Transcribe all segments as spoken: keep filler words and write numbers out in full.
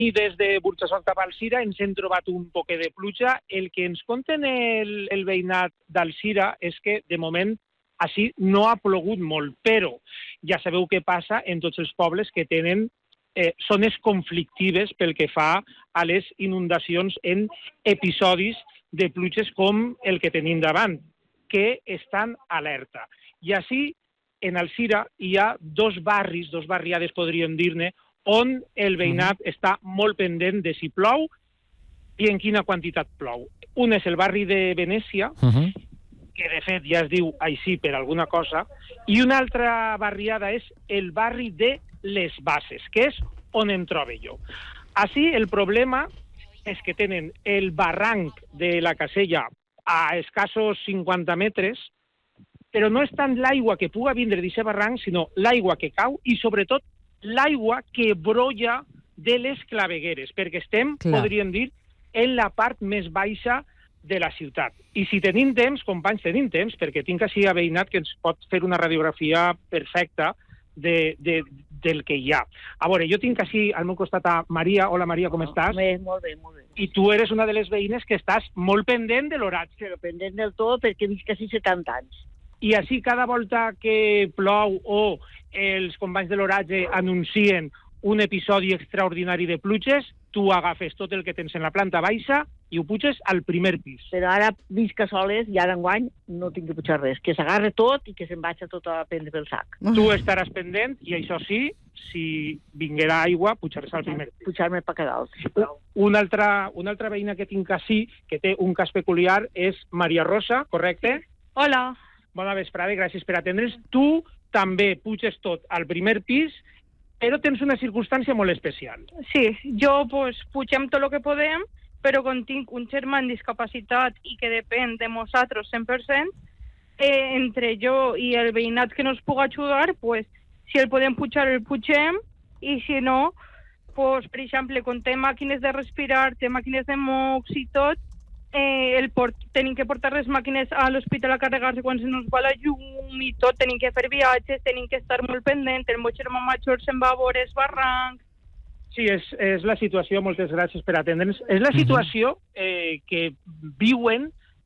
I des de Burjassot cap a Alzira ens hem trobat un poquet de pluja. El que ens conten el, el veïnat d'Alzira és que, de moment, així no ha plogut molt, però ja sabeu què passa en tots els pobles que tenen eh, zones conflictives pel que fa a les inundacions en episodis de pluges com el que tenim davant, que estan alerta. I així, en Alzira, hi ha dos barris, dos barriades, podríem dir-ne, on el veïnat uh-huh. està molt pendent de si plou i en quina quantitat plou. Un és el barri de Venècia, uh-huh. que de fet ja es diu així per alguna cosa, i una altra barriada és el barri de Les Bases, que és on em trobo jo. Així el problema és que tenen el barranc de la Casella a escassos cinquanta metres, però no és tant l'aigua que puga vindre d'aquest barranc, sinó l'aigua que cau i, sobretot, l'aigua que brolla de les clavegueres, perquè estem, Clar. podríem dir, en la part més baixa de la ciutat. I si tenim temps, companys, tenim temps, perquè tinc així a veïnat que ens pot fer una radiografia perfecta de, de, del que hi ha. A veure, jo tinc així al meu costat a Maria. Hola, Maria, com no, estàs? Bé, molt bé, molt bé. I tu eres una de les veïnes que estàs molt pendent de l'oratge. Però pendent del tot, perquè he vist quasi setanta anys. I així cada volta que plou o els companys de l'oratge anuncien un episodi extraordinari de pluges, tu agafes tot el que tens en la planta baixa i ho puges al primer pis. Però ara visc a soles i ara enguany no tinc que pujar res, que s'agarre tot i que se'n vagi tot a prendre pel sac. Tu estaràs pendent i això sí, si vinguera aigua, pujaràs al primer pis. Pujar-me per cada alt. Una altra, una altra veïna que tinc així, que té un cas peculiar, és Maria Rosa, correcte? Hola. Bona vesprada i gràcies per atendre's. Tu també puges tot al primer pis, però tens una circumstància molt especial. Sí, jo pues, pugem tot el que podem, però com tinc un germà amb discapacitat i que depèn de nosaltres cent per cent, eh, entre jo i el veïnat que no ens pugui ajudar, pues, si el podem pujar, el pugem, i si no, pues, per exemple, quan té màquines de respirar, té màquines de mocs i tot, Eh, el port, tenim que portar les màquines a l'hospital a carregar-se quan se nos va la llum i tot, tenim que fer viatges, tenim que estar molt pendent, el meu germà major se'n va a veure el barranc. Sí, és, és la situació, moltes gràcies per atendre'ns. És la situació eh, que viuen,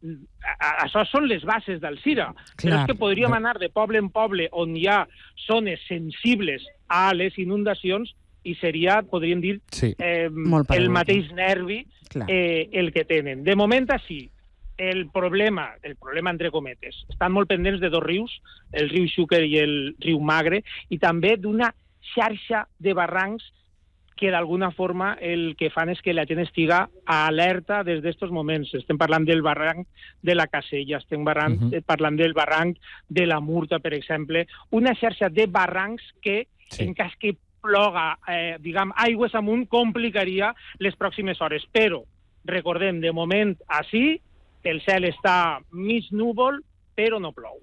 a, això són les bases d'Alzira, però és que podríem anar de poble en poble on hi ha zones sensibles a les inundacions i seria, podríem dir, sí, eh, el mateix nervi eh, el que tenen. De moment, així, el problema, el problema entre cometes, estan molt pendents de dos rius, el riu Xúquer i el riu Magre, i també d'una xarxa de barrancs que d'alguna forma el que fan és que la gent estiga alerta des d'estos moments. Estem parlant del barranc de la Casella, estem barranc, uh-huh. parlant del barranc de la Murta, per exemple, una xarxa de barrancs que, sí. en cas que ploga, eh, diguem, aigües amunt, complicaria les pròximes hores. Però, recordem, de moment, així, el cel està mig núvol, però no plou.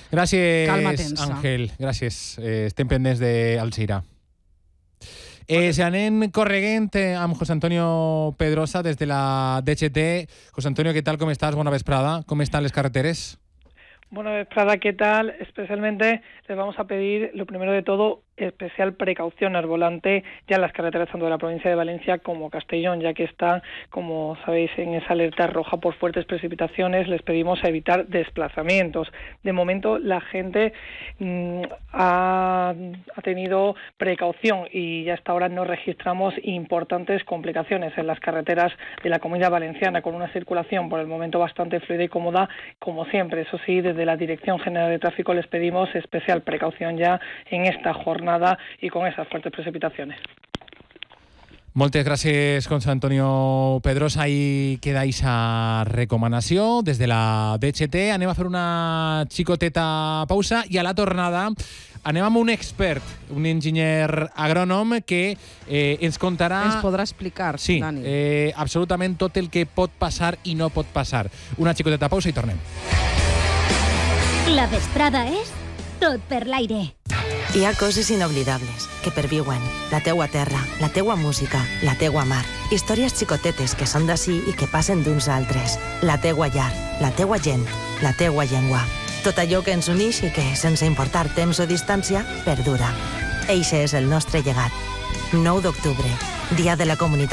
Gràcies, Àngel. Gràcies. Eh, estem pendents d'Alzira. Eh, se anem correguent eh, amb José Antonio Pedrosa des de la D G T. José Antonio, ¿qué tal? ¿Cómo estás? Buena vesprada. ¿Cómo están las carreteras? Buena vesprada, ¿qué tal? Especialmente les vamos a pedir, lo primero de todo, especial precaución al volante ya en las carreteras tanto de la provincia de Valencia como Castellón, ya que están, como sabéis, en esa alerta roja por fuertes precipitaciones. Les pedimos evitar desplazamientos. De momento la gente mmm, ha, ha tenido precaución y hasta ahora no registramos importantes complicaciones en las carreteras de la Comunidad Valenciana, con una circulación por el momento bastante fluida y cómoda, como siempre. Eso sí, desde la Dirección General de Tráfico les pedimos especial precaución ya en esta jornada y con esas fuertes precipitaciones. Moltes gràcies, José Antonio Pedrosa. Ahí queda esa recomanació des de la D G T. Anem a fer una xicoteta pausa i a la tornada anem amb un expert, un enginyer agrònom que eh, ens contarà... Ens podrà explicar, sí, Dani. Eh, absolutament tot el que pot passar i no pot passar. Una xicoteta pausa i tornem. La vesprada és tot per l'aire. Hi ha coses inoblidables que perviuen. La teua terra, la teua música, la teua mar. Històries xicotetes que són d'ací i que passen d'uns altres. La teua llar, la teua gent, la teua llengua. Tot allò que ens uneix i que, sense importar temps o distància, perdura. Eixe és el nostre llegat. nou d'octubre, Dia de la Comunitat